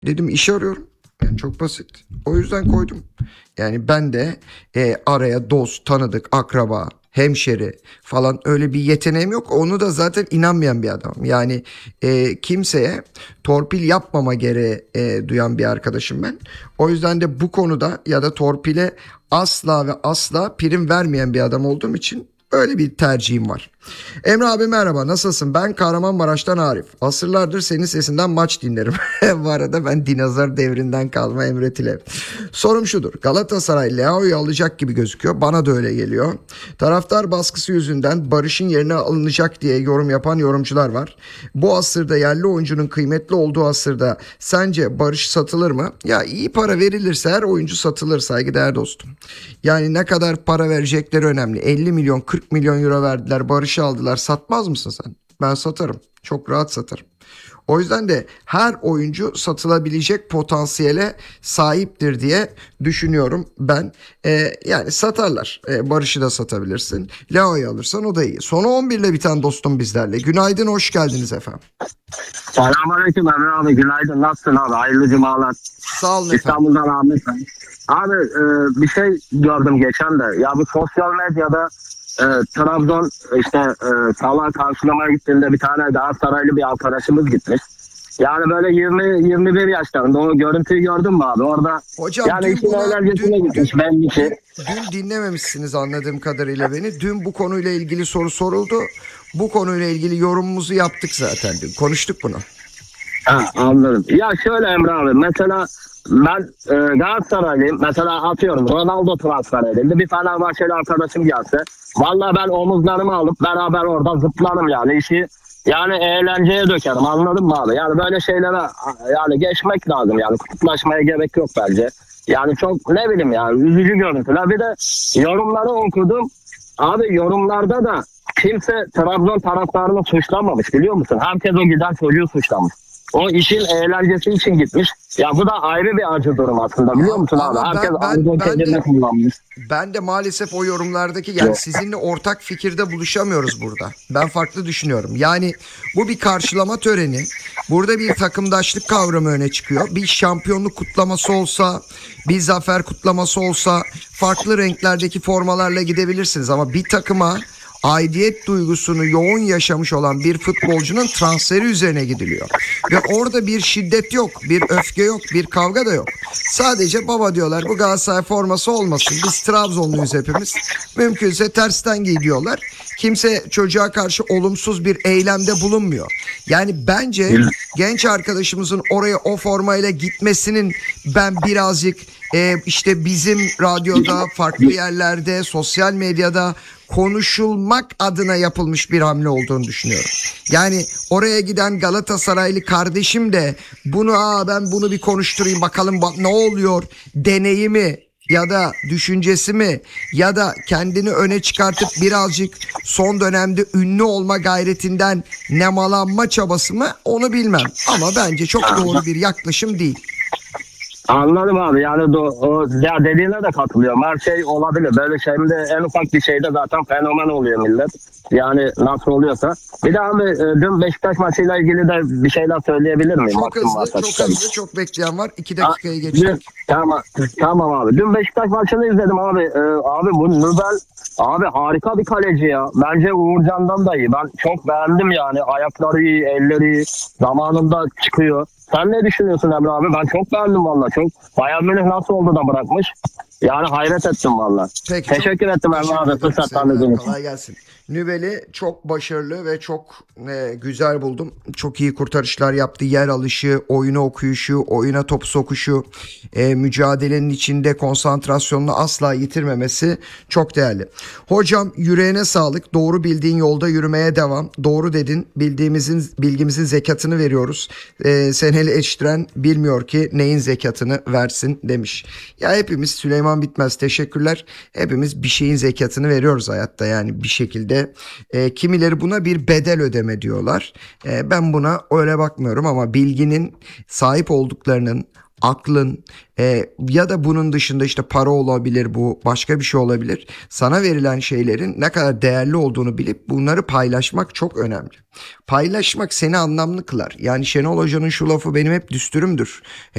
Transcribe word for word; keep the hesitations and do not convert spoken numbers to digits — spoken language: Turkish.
Dedim iş arıyorum. Yani çok basit. O yüzden koydum. Yani ben de e, araya dost, tanıdık, akraba, hemşeri falan öyle bir yeteneğim yok. Onu da zaten inanmayan bir adamım. Yani e, kimseye torpil yapmama gereği e, duyan bir arkadaşım ben. O yüzden de bu konuda ya da torpile asla ve asla prim vermeyen bir adam olduğum için öyle bir tercihim var. Emre abi merhaba, nasılsın? Ben Kahramanmaraş'tan Arif. Asırlardır senin sesinden maç dinlerim. Bu arada ben dinozor devrinden kalma Emre Tile. Sorum şudur. Galatasaray Leao'yu alacak gibi gözüküyor. Bana da öyle geliyor. Taraftar baskısı yüzünden Barış'ın yerine alınacak diye yorum yapan yorumcular var. Bu asırda yerli oyuncunun kıymetli olduğu asırda sence Barış satılır mı? Ya iyi para verilirse her oyuncu satılır saygıdeğer dostum. Yani ne kadar para verecekleri önemli. elli milyon kırk milyon euro verdiler, Barış'ı aldılar. Satmaz mısın sen? Ben satarım. Çok rahat satarım. O yüzden de her oyuncu satılabilecek potansiyele sahiptir diye düşünüyorum ben. Ee, yani satarlar. Ee, Barış'ı da satabilirsin. Leo'yu alırsan o da iyi. Sonu on bir ile biten dostum bizlerle. Günaydın, hoş geldiniz efendim. Selamünaleyküm Emre abi. Günaydın. Nasılsın abi? Hayırlı cumalar. Sağ olun efendim. İstanbul'dan Ahmet ben. Abi e, bir şey gördüm geçen de. Ya bu sosyal medyada e, Trabzon işte e, Salah karşılamaya gittiğinde bir tane Galatasaraylı bir arkadaşımız gitmiş. Yani böyle yirmi yirmi bir yaşlarında o görüntüyü gördün mü abi? Orada Hocam yani dün işin buna, eğlencesine dün, gitmiş belli ki. dün dinlememişsiniz anladığım kadarıyla beni. Dün bu konuyla ilgili soru soruldu. Bu konuyla ilgili yorumumuzu yaptık zaten dün. Konuştuk bunu. Ha, anladım. Ya şöyle Emre abi, mesela ben e, Galatasaraylıyım. Mesela atıyorum Ronaldo transfer edildi. Bir Fenerbahçeli arkadaşım gelse, vallahi ben omuzlarımı alıp beraber orada zıplarım yani işi. Yani eğlenceye dökerim, anladın mı abi? Yani böyle şeylere yani geçmek lazım, yani kutuplaşmaya gerek yok bence. Yani çok ne bileyim yani üzücü görüntüler. Bir de yorumları okudum. Abi yorumlarda da kimse Trabzon taraftarını suçlamamış, biliyor musun? Herkes o giden çocuğu suçlamış. O işin eğlencesi için gitmiş. Ya bu da ayrı bir acı durum aslında, biliyor musun abi? Ama Herkes ben, ben, argo ben de kelime kullanmış. ben de maalesef o yorumlardaki, yani sizinle ortak fikirde buluşamıyoruz burada. Ben farklı düşünüyorum. Yani bu bir karşılama töreni. Burada bir takımdaşlık kavramı öne çıkıyor. Bir şampiyonluk kutlaması olsa, bir zafer kutlaması olsa farklı renklerdeki formalarla gidebilirsiniz. Ama bir takıma aidiyet duygusunu yoğun yaşamış olan bir futbolcunun transferi üzerine gidiliyor. Ve orada bir şiddet yok, bir öfke yok, bir kavga da yok. Sadece baba diyorlar bu Galatasaray forması olmasın. Biz Trabzonluyuz hepimiz. Mümkünse tersten giy diyorlar. Kimse çocuğa karşı olumsuz bir eylemde bulunmuyor. Yani bence genç arkadaşımızın oraya o formayla gitmesinin ben birazcık e, işte bizim radyoda, farklı yerlerde, sosyal medyada konuşulmak adına yapılmış bir hamle olduğunu düşünüyorum. Yani oraya giden Galatasaraylı kardeşim de bunu aa ben bunu bir konuşturayım bakalım ne oluyor deneyimi ya da düşüncesi mi ya da kendini öne çıkartıp birazcık son dönemde ünlü olma gayretinden nemalanma çabası mı onu bilmem. Ama bence çok doğru bir yaklaşım değil. Anladım abi, yani do- o, ya dediğine de katılıyorum. Her şey olabilir. Böyle şimdi en ufak bir şeyde zaten fenomen oluyor millet. Yani nasıl oluyorsa. Bir de abi e, dün Beşiktaş maçıyla ilgili de bir şeyler söyleyebilir miyim? Çok Vaktim hızlı, varsa. çok hızlı, çok bekleyen var. İki Ha, dakikayı dün- geçtik. Tamam, tamam abi. Dün Beşiktaş maçını izledim abi. Ee, abi bu Nübel abi harika bir kaleci ya. Bence Uğurcan'dan da iyi. Ben çok beğendim yani. Ayakları iyi, elleri iyi. Zamanında çıkıyor. Sen ne düşünüyorsun Emre abi? Ben çok beğendim valla. Çok Bayern Münih nasıl oldu da bırakmış? Yani hayret ettim valla. Peki, Teşekkür çok ettim Emre teşekkür abi. ederim. Fırsat Sevgiler, tanıdığın için. kolay gelsin. Nübel'i çok başarılı ve çok e, güzel buldum. Çok iyi kurtarışlar yaptı. Yer alışı, oyunu okuyuşu, oyuna top sokuşu, e, mücadelenin içinde konsantrasyonunu asla yitirmemesi çok değerli. Hocam yüreğine sağlık. Doğru bildiğin yolda yürümeye devam. Doğru dedin. Bildiğimizin, bilgimizin zekatını veriyoruz. E, seni eleştiren bilmiyor ki neyin zekatını versin demiş. Ya hepimiz Süleyman Bitmez teşekkürler. Hepimiz bir şeyin zekatını veriyoruz hayatta yani bir şekilde. E, kimileri buna bir bedel ödeme diyorlar. E, ben buna öyle bakmıyorum ama bilginin sahip olduklarının aklın e, ya da bunun dışında işte para olabilir, bu başka bir şey olabilir. Sana verilen şeylerin ne kadar değerli olduğunu bilip bunları paylaşmak çok önemli. Paylaşmak seni anlamlı kılar. Yani Şenol Hoca'nın şu lafı benim hep düsturumdur.